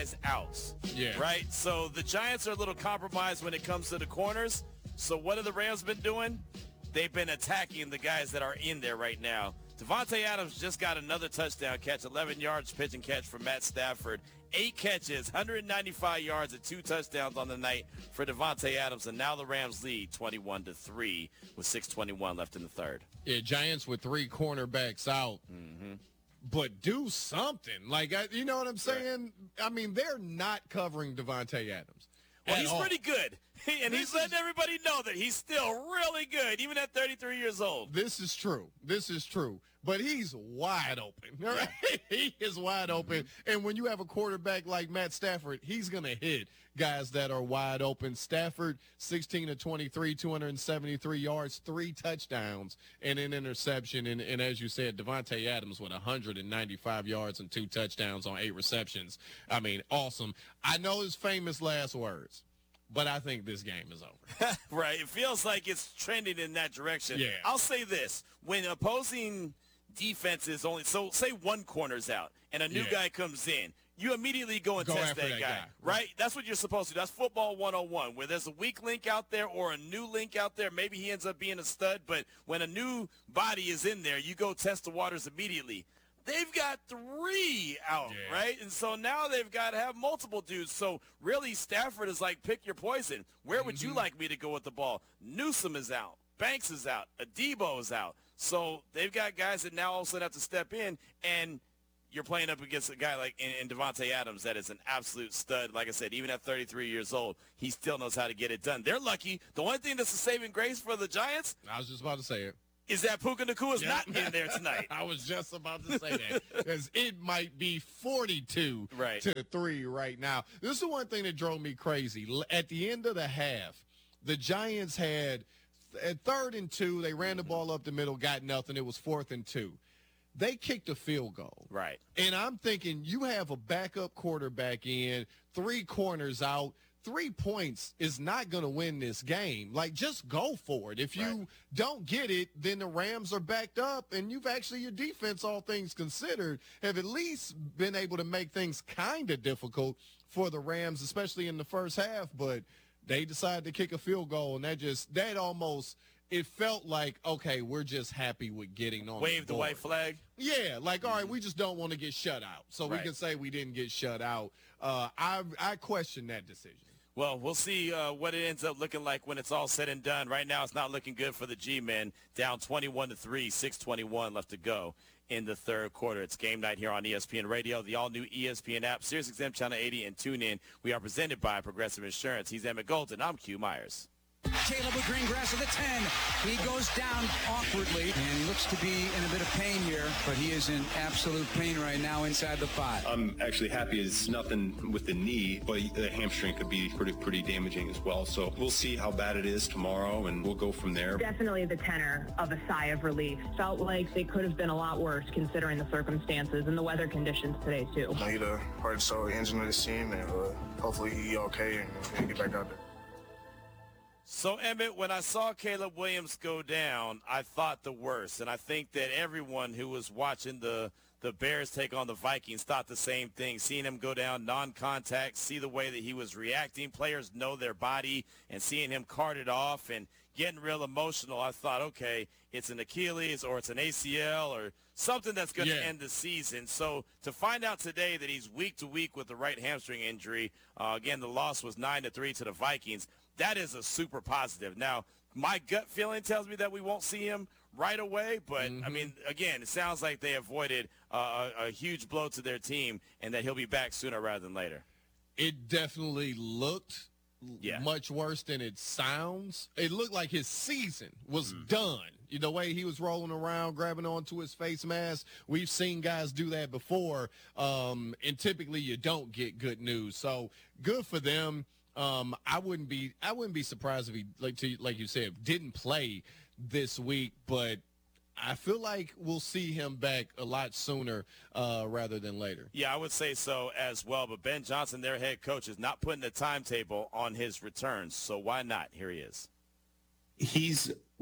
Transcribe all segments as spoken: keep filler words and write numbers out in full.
guys outs. Yeah. Right? So the Giants are a little compromised when it comes to the corners. So what have the Rams been doing? They've been attacking the guys that are in there right now. Devontae Adams just got another touchdown catch, eleven yards pitch and catch from Matt Stafford. Eight catches, one hundred ninety-five yards, and two touchdowns on the night for Devontae Adams. And now the Rams lead twenty-one to three with six twenty-one left in the third. Yeah, Giants with three cornerbacks out. Mm-hmm. But do something. Like, I, you know what I'm saying? Right. I mean, they're not covering Devontae Adams. Well, he's all. pretty good. And he's letting everybody know that he's still really good, even at thirty-three years old. This is true. This is true. But he's wide open. Right? He is wide open. Mm-hmm. And when you have a quarterback like Matt Stafford, he's going to hit guys that are wide open. Stafford, sixteen of twenty-three, two hundred seventy-three yards, three touchdowns, and an interception. And, and as you said, Devontae Adams with one hundred ninety-five yards and two touchdowns on eight receptions. I mean, awesome. I know his famous last words, but I think this game is over. Right. It feels like it's trending in that direction. Yeah. I'll say this. When opposing defenses only, so say one corner's out and a new yeah. guy comes in, you immediately go and go test that, that guy, guy. right? That's what you're supposed to do. That's football one oh one, where there's a weak link out there or a new link out there. Maybe he ends up being a stud, but when a new body is in there, you go test the waters immediately. They've got three out, yeah. right? And so now they've got to have multiple dudes. So really, Stafford is like, pick your poison. Where would mm-hmm. you like me to go with the ball? Newsome is out. Banks is out. Adebo is out. So they've got guys that now all of a sudden have to step in, and you're playing up against a guy like in, in Devontae Adams that is an absolute stud. Like I said, even at thirty-three years old, he still knows how to get it done. They're lucky. The only thing that's a saving grace for the Giants I was just about to say it. is that Puka Nacua is yeah. not in there tonight. I was just about to say that because it might be forty-two right. to three right now. This is the one thing that drove me crazy. At the end of the half, the Giants had at third and two, they ran the ball up the middle, got nothing. It was fourth and two. They kicked a field goal. Right. And I'm thinking you have a backup quarterback in, three corners out. Three points is not going to win this game. Like, just go for it. If you right. don't get it, then the Rams are backed up, and you've actually, your defense, all things considered, have at least been able to make things kind of difficult for the Rams, especially in the first half. But they decided to kick a field goal, and that just, that almost, it felt like, okay, we're just happy with getting on Wave the, the white flag? Yeah, like, all right, we just don't want to get shut out. So right. we can say we didn't get shut out. Uh, I I question that decision. Well, we'll see uh, what it ends up looking like when it's all said and done. Right now, it's not looking good for the G-men. Down twenty-one to three, six twenty-one left to go in the third quarter. It's game night here on E S P N Radio, the all-new E S P N app, SiriusXM Channel eighty, and TuneIn. We are presented by Progressive Insurance. He's Emmett Golden. I'm Q Myers. Caleb with Greengrass at the ten. He goes down awkwardly and looks to be in a bit of pain here, but he is in absolute pain right now inside the five. I'm actually happy it's nothing with the knee, but the hamstring could be pretty pretty damaging as well. So we'll see how bad it is tomorrow, and we'll go from there. Definitely the tenor of a sigh of relief. Felt like they could have been a lot worse considering the circumstances and the weather conditions today, too. He's the heart and soul engine of this team, and uh, hopefully he's okay and, and get back out there. So, Emmett, when I saw Caleb Williams go down, I thought the worst. And I think that everyone who was watching the, the Bears take on the Vikings thought the same thing. Seeing him go down non-contact, see the way that he was reacting. Players know their body, and seeing him carted off and getting real emotional, I thought, okay, it's an Achilles or it's an A C L or something that's going to yeah. end the season. So to find out today that he's week to week with the right hamstring injury, uh, again, the loss was nine to three to the Vikings. That is a super positive. Now, my gut feeling tells me that we won't see him right away, but, mm-hmm. I mean, again, it sounds like they avoided uh, a, a huge blow to their team and that he'll be back sooner rather than later. It definitely looked yeah. much worse than it sounds. It looked like his season was mm-hmm. done. You know, the way he was rolling around, grabbing onto his face mask. We've seen guys do that before, um, and typically you don't get good news. So good for them. Um, I wouldn't be I wouldn't be surprised if he, like to, like you said, didn't play this week, but I feel like we'll see him back a lot sooner uh, rather than later. Yeah, I would say so as well. But Ben Johnson, their head coach, is not putting a timetable on his returns. So why not? Here he is. He's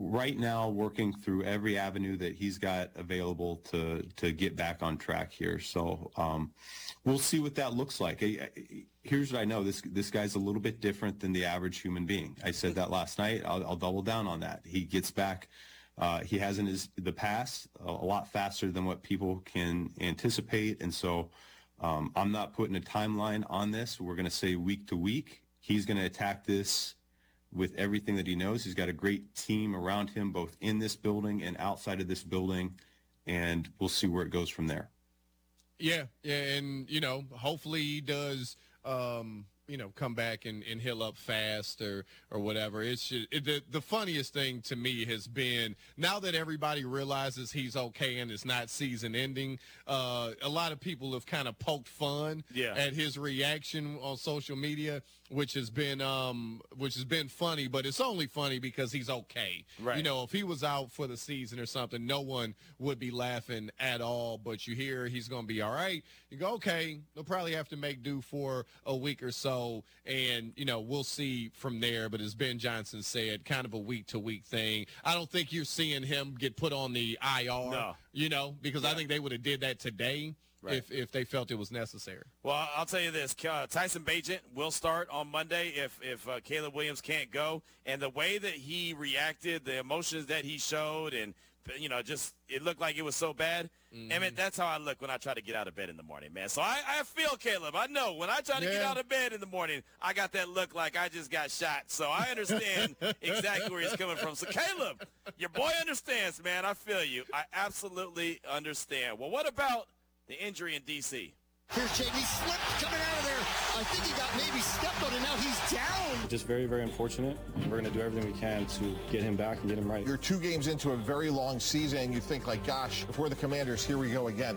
right now working through every avenue that he's got available to to get back on track here. So um, we'll see what that looks like. I, I, here's what I know: this this guy's a little bit different than the average human being. I said that last night. I'll, I'll double down on that. He gets back. Uh, he has in his the past a, a lot faster than what people can anticipate, and so um, I'm not putting a timeline on this. We're going to say week to week. He's going to attack this with everything that he knows. He's got a great team around him, both in this building and outside of this building, and we'll see where it goes from there. Yeah, yeah, and, you know, hopefully he does, um, you know, come back and, and heal up fast or, or whatever. It's just, it, the, the funniest thing to me has been, now that everybody realizes he's okay and it's not season ending, uh, a lot of people have kind of poked fun yeah. at his reaction on social media, which has been um, which has been funny, but it's only funny because he's okay. Right. You know, if he was out for the season or something, no one would be laughing at all. But you hear he's going to be all right. You go, okay, they'll probably have to make do for a week or so, and, you know, we'll see from there. But as Ben Johnson said, kind of a week-to-week thing. I don't think you're seeing him get put on the I R, no. you know, because yeah. I think they would have did that today. Right. If if they felt it was necessary. Well, I'll tell you this: uh, Tyson Bagent will start on Monday if if uh, Caleb Williams can't go. And the way that he reacted, the emotions that he showed, and you know, just it looked like it was so bad. Mm-hmm. Emmett, that's how I look when I try to get out of bed in the morning, man. So I, I feel Caleb. I know when I try to yeah. get out of bed in the morning, I got that look like I just got shot. So I understand exactly where he's coming from. So Caleb, your boy understands, man. I feel you. I absolutely understand. Well, what about the injury in D C? Here's Jaden. He slipped coming out of there. I think he got maybe stepped on, and now he's down. Just very, very unfortunate. We're going to do everything we can to get him back and get him right. You're two games into a very long season, and you think, like, gosh, if we're the Commanders, here we go again.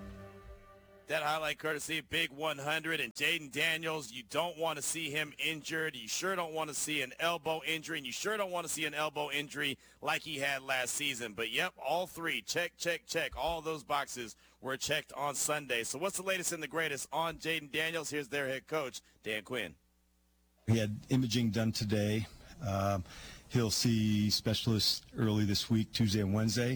That highlight courtesy of Big one hundred and Jaden Daniels. You don't want to see him injured. You sure don't want to see an elbow injury, and you sure don't want to see an elbow injury like he had last season. But, yep, all three, check, check, check. All those boxes were checked on Sunday. So what's the latest and the greatest on Jaden Daniels? Here's their head coach, Dan Quinn. We had imaging done today. Um, he'll see specialists early this week, Tuesday and Wednesday.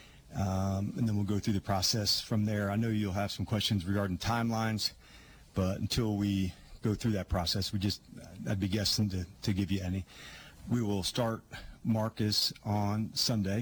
Um, and then we'll go through the process from there. I know you'll have some questions regarding timelines, but until we go through that process, we just, I'd be guessing to, to give you any. We will start Marcus on Sunday,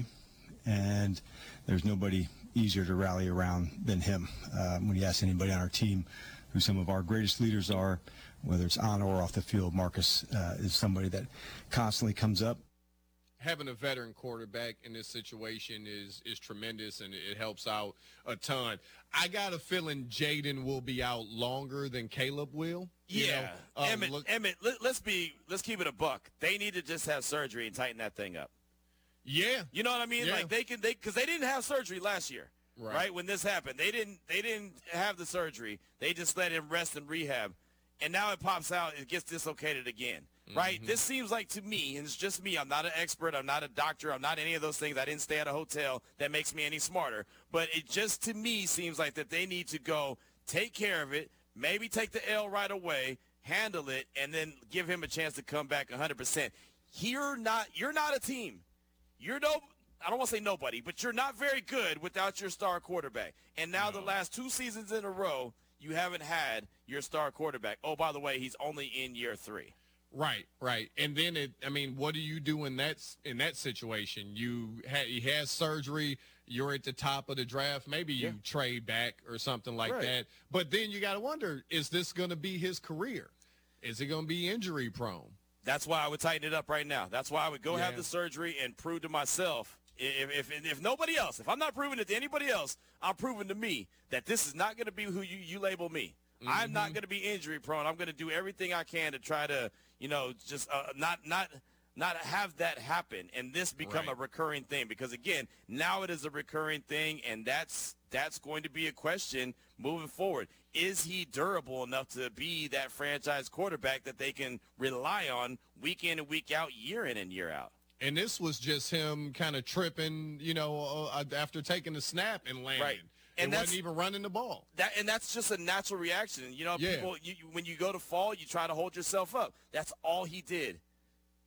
and there's nobody easier to rally around than him. Um, when you ask anybody on our team who some of our greatest leaders are, whether it's on or off the field, Marcus uh, is somebody that constantly comes up. Having a veteran quarterback in this situation is is tremendous, and it helps out a ton. I got a feeling Jaden will be out longer than Caleb will. You yeah, know, um, Emmett, look, Emmett let, let's be let's keep it a buck. They need to just have surgery and tighten that thing up. Yeah, you know what I mean? Yeah. Like they can they because they didn't have surgery last year, right. right? When this happened, they didn't they didn't have the surgery. They just let him rest and rehab, and now it pops out. It gets dislocated again. Right? Mm-hmm. This seems like to me, and it's just me, I'm not an expert, I'm not a doctor, I'm not any of those things. I didn't stay at a hotel that makes me any smarter. But it just to me seems like that they need to go take care of it, maybe take the L right away, handle it, and then give him a chance to come back one hundred percent. You're not, you're not a team. You're no, I don't want to say nobody, but you're not very good without your star quarterback. And now no. the last two seasons in a row, you haven't had your star quarterback. Oh, by the way, he's only in year three. Right, right, and then it. I mean, what do you do in that in that situation? You ha- he has surgery. You're at the top of the draft. Maybe you yeah. trade back or something like right. that. But then you got to wonder: is this going to be his career? Is he going to be injury prone? That's why I would tighten it up right now. That's why I would go yeah. have the surgery and prove to myself. If, if if nobody else, if I'm not proving it to anybody else, I'm proving to me that this is not going to be who you, you label me. Mm-hmm. I'm not going to be injury prone. I'm going to do everything I can to try to, you know, just uh, not not not have that happen and this become right. a recurring thing. Because again, now it is a recurring thing, and that's that's going to be a question moving forward. Is he durable enough to be that franchise quarterback that they can rely on week in and week out, year in and year out? And this was just him kind of tripping, you know, uh, after taking the snap and landing. Right. And it wasn't even running the ball. That and that's just a natural reaction. You know, yeah. people, you, when you go to fall, you try to hold yourself up. That's all he did.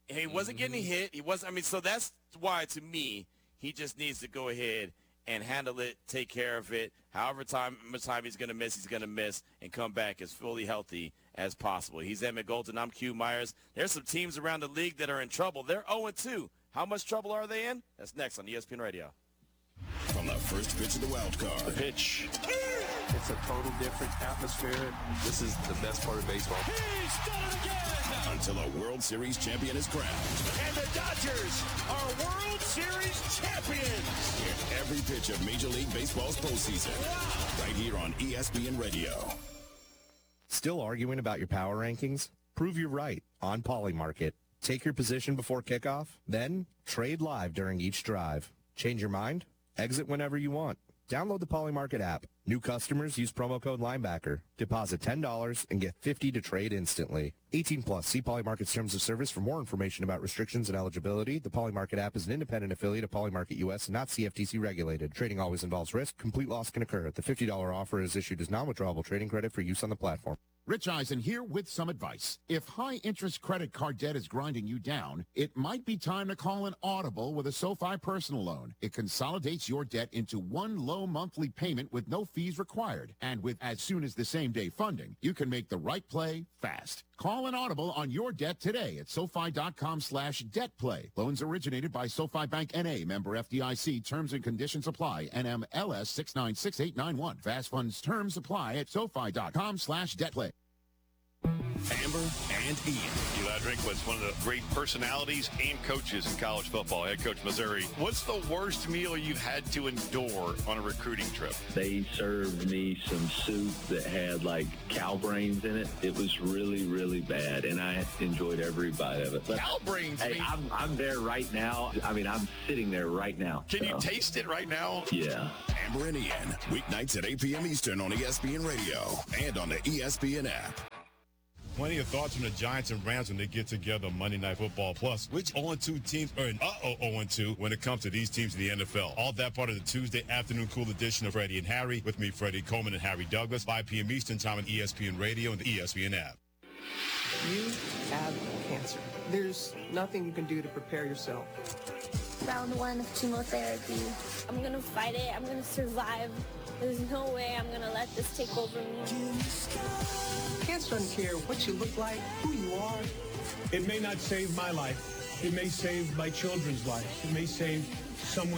He wasn't getting hit. He wasn't. I mean, so that's why, to me, he just needs to go ahead and handle it, take care of it. However time, much time he's going to miss, he's going to miss, and come back as fully healthy as possible. He's Emmett Golden. I'm Q Myers. There's some teams around the league that are in trouble. They're oh and two. How much trouble are they in? That's next on E S P N Radio. From the first pitch of the wild card. The pitch. It's a total different atmosphere. This is the best part of baseball. He's done it again! Until a World Series champion is crowned. And the Dodgers are World Series champions! Hear every pitch of Major League Baseball's postseason. Wow. Right here on E S P N Radio. Still arguing about your power rankings? Prove you're right on Polymarket. Take your position before kickoff, then trade live during each drive. Change your mind? Exit whenever you want. Download the Polymarket app. New customers use promo code Linebacker. Deposit ten dollars and get fifty dollars to trade instantly. eighteen plus. See Polymarket's terms of service for more information about restrictions and eligibility. The Polymarket app is an independent affiliate of Polymarket U S and not C F T C regulated. Trading always involves risk. Complete loss can occur. The fifty dollars offer is issued as non-withdrawable trading credit for use on the platform. Rich Eisen here with some advice. If high-interest credit card debt is grinding you down, it might be time to call an Audible with a SoFi personal loan. It consolidates your debt into one low monthly payment with no fees required. And with as soon as the same-day funding, you can make the right play fast. Call an Audible on your debt today at SoFi.com slash debt play. Loans originated by SoFi Bank N A, member F D I C. Terms and conditions apply. N M L S six nine six eight nine one. Fast funds terms apply at SoFi.com slash debt play. Amber and Ian. Eli Drinkwitz, one of the great personalities and coaches in college football, head coach Missouri. What's the worst meal you've had to endure on a recruiting trip? They served me some soup that had like cow brains in it. It was really, really bad, and I enjoyed every bite of it. But, cow brains? Hey, I'm, I'm there right now. I mean, I'm sitting there right now. Can so. you taste it right now? Yeah. Amber and Ian, weeknights at eight p.m. Eastern on E S P N Radio and on the E S P N app. Plenty of thoughts from the Giants and Rams when they get together Monday Night Football. Plus, which oh and two teams are in uh-oh oh and two when it comes to these teams in the N F L? All that part of the Tuesday afternoon cool edition of Freddie and Harry. With me, Freddie Coleman and Harry Douglas. five p.m. Eastern time on E S P N Radio and the E S P N app. You have cancer. There's nothing you can do to prepare yourself. Round one of chemotherapy. I'm going to fight it. I'm going to survive. There's no way I'm going to let this take over me. Cancer doesn't care what you look like, who you are. It may not save my life. It may save my children's lives. It may save someone